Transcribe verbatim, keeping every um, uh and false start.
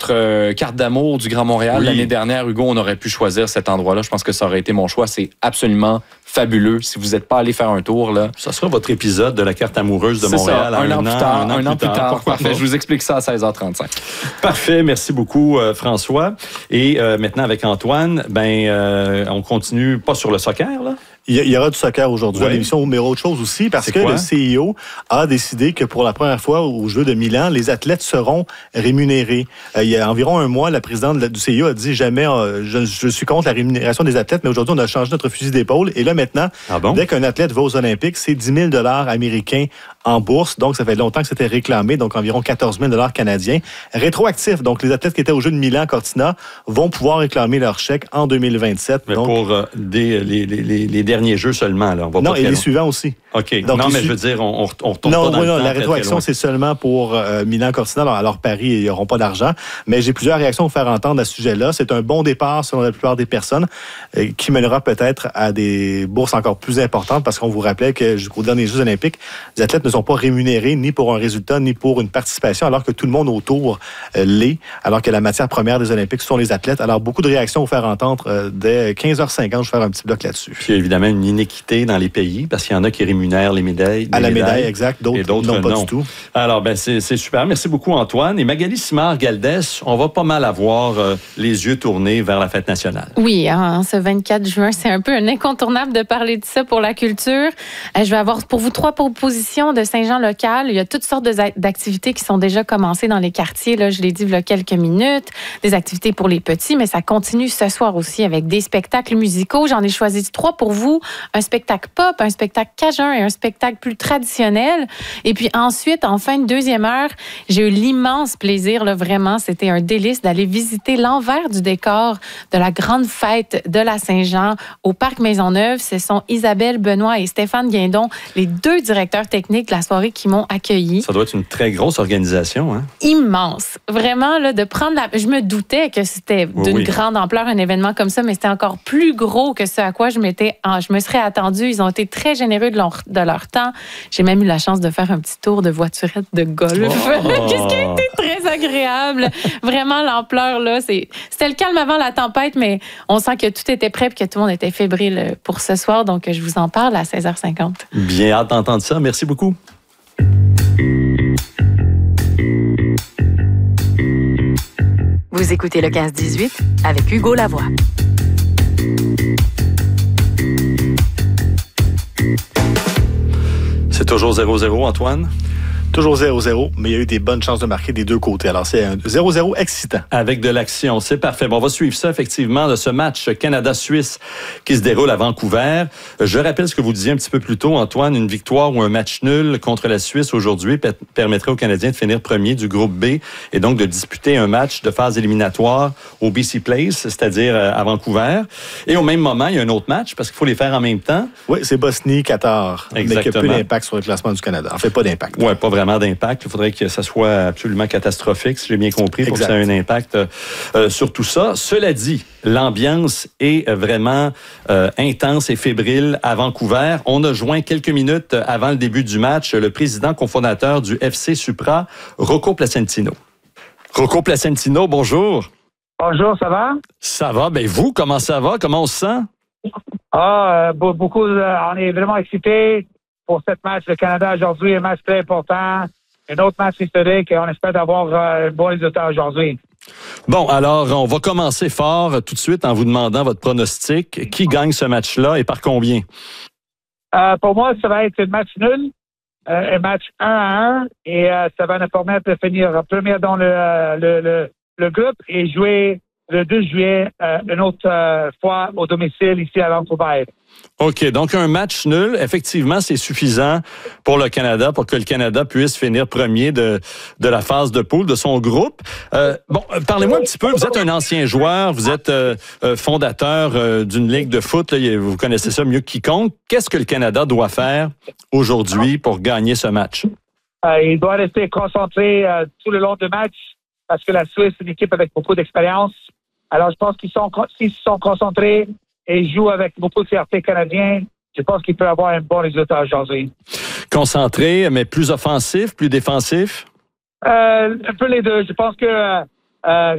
notre euh, carte d'amour du Grand Montréal oui. l'année dernière, Hugo, on aurait pu choisir cet endroit-là. Je pense que ça aurait été mon choix. C'est absolument fabuleux. Si vous n'êtes pas allé faire un tour, là. Ça sera votre épisode de la carte amoureuse de c'est Montréal. Ça, un, un, an an, plus tard, un an, un an plus tard. tard. Parfait. Pas? Je vous explique ça à seize heures trente-cinq. Parfait. Merci beaucoup, euh, François. Et euh, maintenant, avec Antoine, ben, euh, on continue pas sur le soccer, là? Il y aura du soccer aujourd'hui oui. à l'émission, mais autre chose aussi, parce c'est que quoi? Le C E O a décidé que pour la première fois aux Jeux de Milan, les athlètes seront rémunérés. Euh, il y a environ un mois, la présidente du C E O a dit jamais, euh, je, je suis contre la rémunération des athlètes, mais aujourd'hui, on a changé notre fusil d'épaule. Et là, maintenant, ah bon? Dès qu'un athlète va aux Olympiques, c'est dix mille dollars américains en bourse. Donc, ça fait longtemps que c'était réclamé, donc environ quatorze mille dollars canadiens. Rétroactif, donc les athlètes qui étaient aux Jeux de Milan, Cortina, vont pouvoir réclamer leur chèque en deux mille vingt-sept. Mais donc, pour euh, des, les, les, les, les derniers jeux seulement, là. On va non, pas et les long. suivants aussi. OK. Donc, non, mais su... je veux dire, on, on retourne non, pas dans oui, le non, temps. La rétroaction, c'est seulement pour euh, Milan-Cortina. Alors, alors, Paris, ils n'auront pas d'argent. Mais j'ai plusieurs réactions à vous faire entendre à ce sujet-là. C'est un bon départ, selon la plupart des personnes, euh, qui mènera peut-être à des bourses encore plus importantes, parce qu'on vous rappelait que jusqu'aux derniers Jeux olympiques, les athlètes ne sont pas rémunérés ni pour un résultat, ni pour une participation, alors que tout le monde autour euh, l'est, alors que la matière première des Olympiques sont les athlètes. Alors, beaucoup de réactions à vous faire entendre euh, dès quinze heures cinquante. Je vais faire un petit bloc là-dessus. Puis, évidemment, une inéquité dans les pays, parce qu'il y en a qui rémunèrent les médailles. À la médailles, médaille, exact. D'autres, d'autres non, pas non. du tout. Alors, ben c'est, c'est super. Merci beaucoup, Antoine. Et Magali Simard-Galdès, on va pas mal avoir euh, les yeux tournés vers la fête nationale. Oui, hein, ce vingt-quatre juin, c'est un peu un incontournable de parler de ça pour la culture. Euh, je vais avoir pour vous trois propositions de Saint-Jean local. Il y a toutes sortes de, d'activités qui sont déjà commencées dans les quartiers. Là, je l'ai dit il y a quelques minutes. Des activités pour les petits, mais ça continue ce soir aussi avec des spectacles musicaux. J'en ai choisi trois pour vous. Un spectacle pop, un spectacle cajun et un spectacle plus traditionnel. Et puis ensuite, en fin de deuxième heure, j'ai eu l'immense plaisir, là, vraiment, c'était un délice d'aller visiter l'envers du décor de la grande fête de la Saint-Jean au Parc Maisonneuve. Ce sont Isabelle Benoît et Stéphane Guindon, les deux directeurs techniques de la soirée qui m'ont accueilli. Ça doit être une très grosse organisation, hein? Immense. Vraiment, là, de prendre la... Je me doutais que c'était oui, d'une oui. grande ampleur, un événement comme ça, mais c'était encore plus gros que ce à quoi je m'étais... Je me serais attendue. Ils ont été très généreux de leur, de leur temps. J'ai même eu la chance de faire un petit tour de voiturette de golf. Oh. Qu'est-ce qui a été très agréable. Vraiment, l'ampleur, là, c'est... c'était le calme avant la tempête, mais on sent que tout était prêt et que tout le monde était fébrile pour ce soir. Donc, je vous en parle à seize heures cinquante. Bien hâte d'entendre ça. Merci beaucoup. Vous écoutez le quinze dix-huit avec Hugo Lavoie. C'est toujours zéro zéro, Antoine? Toujours zéro zéro, mais il y a eu des bonnes chances de marquer des deux côtés. Alors, c'est un zéro zéro excitant. Avec de l'action, c'est parfait. Bon, on va suivre ça, effectivement, de ce match Canada-Suisse qui se déroule à Vancouver. Je rappelle ce que vous disiez un petit peu plus tôt, Antoine. Une victoire ou un match nul contre la Suisse aujourd'hui p- permettrait aux Canadiens de finir premier du groupe B et donc de disputer un match de phase éliminatoire au B C Place, c'est-à-dire à Vancouver. Et au même moment, il y a un autre match parce qu'il faut les faire en même temps. Oui, c'est Bosnie-Qatar. Exactement. Mais qui a peu d'impact sur le classement du Canada. En fait, pas d'impact. Oui, pas vraiment d'impact. Il faudrait que ça soit absolument catastrophique, si j'ai bien compris, pour exact. Que ça ait un impact euh, sur tout ça. Cela dit, l'ambiance est vraiment euh, intense et fébrile à Vancouver. On a joint quelques minutes avant le début du match le président cofondateur du F C Supra, Rocco Placentino. Rocco Placentino, bonjour. Bonjour, ça va? Ça va. Ben vous, comment ça va? Comment on se sent? Ah, euh, beaucoup, euh, on est vraiment excités pour cette match. Le Canada aujourd'hui, un match très important. Un autre match historique et on espère avoir euh, un bon résultat aujourd'hui. Bon, alors, on va commencer fort tout de suite en vous demandant votre pronostic. Qui gagne ce match-là et par combien? Euh, pour moi, ça va être un match nul, euh, un match un à un et euh, ça va nous permettre de finir premier dans le, euh, le, le, le groupe et jouer le deux juillet euh, une autre euh, fois au domicile ici à Vancouver. OK, donc un match nul, effectivement, c'est suffisant pour le Canada, pour que le Canada puisse finir premier de, de la phase de poule de son groupe. Euh, bon, parlez-moi un petit peu, vous êtes un ancien joueur, vous êtes euh, fondateur euh, d'une ligue de foot, là, vous connaissez ça mieux que quiconque. Qu'est-ce que le Canada doit faire aujourd'hui pour gagner ce match? Euh, il doit rester concentré euh, tout le long du match parce que la Suisse est une équipe avec beaucoup d'expérience. Alors, je pense qu'ils sont, s'ils sont concentrés et jouent avec beaucoup de fierté canadienne, je pense qu'il peut avoir un bon résultat aujourd'hui. Concentré, mais plus offensif, plus défensif? Euh, un peu les deux. Je pense que euh,